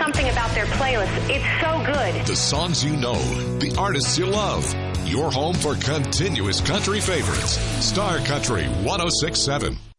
something about their playlist. It's so good. The songs you know, the artists you love. Your home for continuous country favorites. Star Country 106.7.